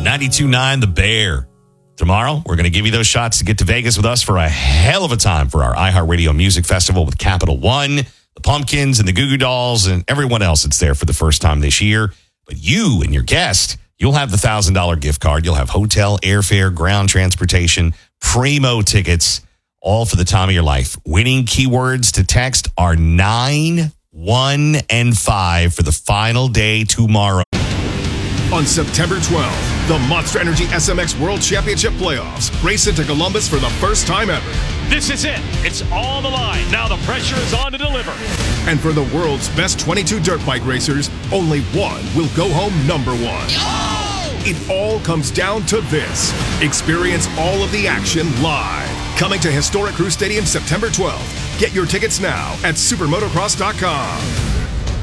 92.9 The Bear. Tomorrow, we're going to give you those shots to get to Vegas with us for a hell of a time for our iHeartRadio Music Festival with Capital One, the Pumpkins, and the Goo Goo Dolls, and everyone else that's there for the first time this year. But you and your guest, you'll have the $1,000 gift card. You'll have hotel, airfare, ground transportation, primo tickets, all for the time of your life. Winning keywords to text are 9, 1, and 5 for the final day tomorrow. On September 12th, the Monster Energy SMX World Championship Playoffs race into Columbus for the first time ever. This is it. It's on the line. Now the pressure is on to deliver. And for the world's best 22 dirt bike racers, only one will go home number one. Oh! It all comes down to this. Experience all of the action live. Coming to historic Crew Stadium September 12th. Get your tickets now at supermotocross.com.